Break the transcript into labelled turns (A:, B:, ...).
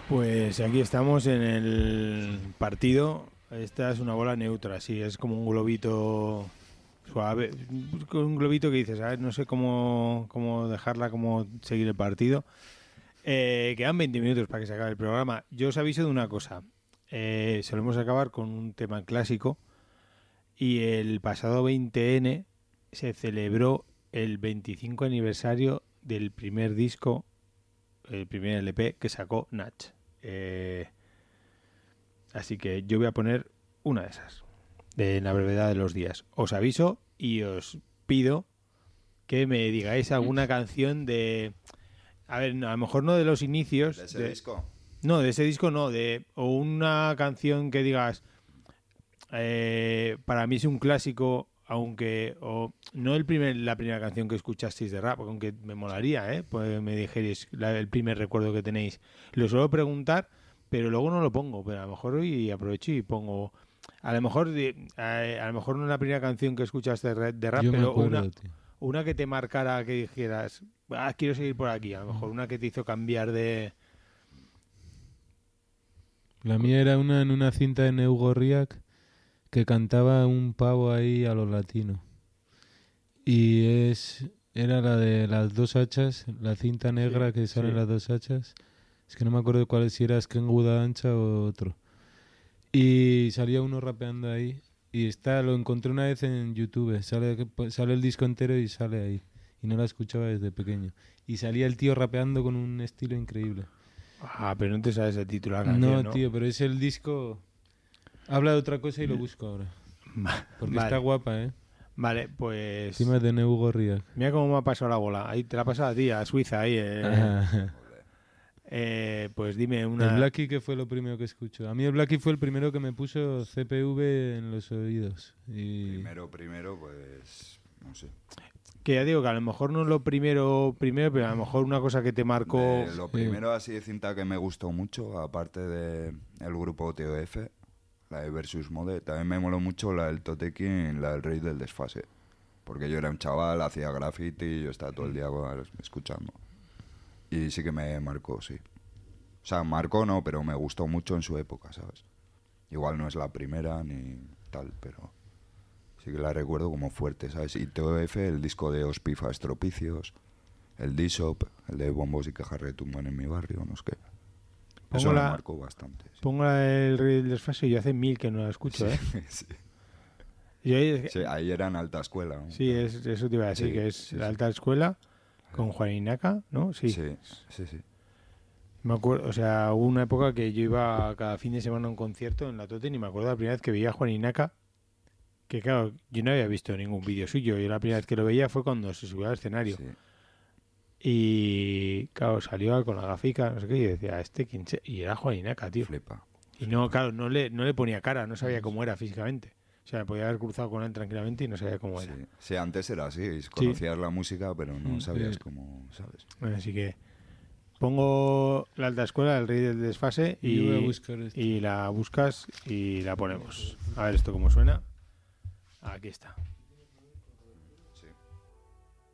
A: Pues aquí estamos en el partido. Esta es una bola neutra, sí, es como un globito suave, un globito que dices, a ver, no sé cómo dejarla, cómo seguir el partido. Quedan 20 minutos para que se acabe el programa. Yo os aviso de una cosa. Solemos acabar con un tema clásico y el pasado 20N se celebró el 25 aniversario del primer disco, el primer LP que sacó Nach. Así que yo voy a poner una de esas, de la brevedad de los días. Os aviso y os pido que me digáis alguna canción de... A ver, a lo mejor no de los inicios.
B: ¿De ese disco?
A: No, de ese disco no. O una canción que digas, para mí es un clásico, aunque... O no la primera canción que escuchasteis de rap, aunque me molaría, pues me dijerais el primer recuerdo que tenéis. Lo suelo preguntar, pero luego no lo pongo. Pero a lo mejor hoy aprovecho y pongo... A lo mejor no es la primera canción que escuchaste de rap,
C: Yo me
A: pero
C: acuerdo,
A: una que te marcara, que dijeras, quiero seguir por aquí. A lo mejor una que te hizo cambiar de...
C: La mía era una en una cinta de Neu Gorriak que cantaba un pavo ahí a lo latino. Y era la de las dos hachas, la cinta negra que salen las dos hachas. Es que no me acuerdo cuál, si era Sken Guda Ancha o otro. Y salía uno rapeando ahí. Y lo encontré una vez en YouTube. Sale el disco entero y sale ahí. Y no la escuchaba desde pequeño. Y salía el tío rapeando con un estilo increíble.
A: Pero no te sabes el título de la canción,
C: No, tío, pero es el disco... Habla de otra cosa y lo busco ahora. Porque está guapa, ¿eh?
A: Vale, pues...
C: Encima es de Neu Gorriak.
A: Mira cómo me ha pasado la bola. Ahí te la ha pasado a ti, a Suiza, ahí. Pues dime una...
C: ¿El Blackie qué fue lo primero que escucho? A mí el Blackie fue el primero que me puso CPV en los oídos. Y...
B: Primero, pues... no sé.
A: Que ya digo que a lo mejor no es lo primero, pero a lo mejor una cosa que te marcó...
B: Lo primero así de cinta que me gustó mucho, aparte de el grupo TOF, la de Versus Mode, también me moló mucho la del Totekin, la del Rey del Desfase. Porque yo era un chaval, hacía graffiti y yo estaba todo el día escuchando. Y sí que me marcó, sí. O sea, marcó no, pero me gustó mucho en su época, ¿sabes? Igual no es la primera ni tal, pero sí que la recuerdo como fuerte, ¿sabes? Y TOF, el disco de Ospifa Estropicios, el D-Shop, el de Bombos y Cajas Retumban en mi barrio, no sé qué. Eso me marcó bastante. Sí.
A: Pongo el Rey del Desfase y yo hace 1000 que no la escucho,
B: Sí.
A: Sí,
B: ahí era en alta escuela, ¿no?
A: Sí, eso te iba a decir, que es la alta escuela con Juan Inaca, ¿no? Sí. Me acuerdo, o sea, hubo una época que yo iba cada fin de semana a un concierto en la Toten y me acuerdo la primera vez que veía a Juan Inaca, que claro, yo no había visto ningún vídeo suyo, y la primera vez que lo veía fue cuando se subió al escenario. Sí. Y claro, salió con la gafica, no sé qué, y decía, ¿quién es? Y era Juan Inaca, tío.
B: Flipa.
A: Y no, claro, no le ponía cara, no sabía cómo era físicamente. O sea, podía haber cruzado con él tranquilamente y no sabía cómo era.
B: Sí, antes era así, conocías la música, pero no sabías cómo, ¿sabes?
A: Bueno, así que pongo la alta escuela, el Rey del Desfase, y la buscas y la ponemos. A ver esto cómo suena. Aquí está.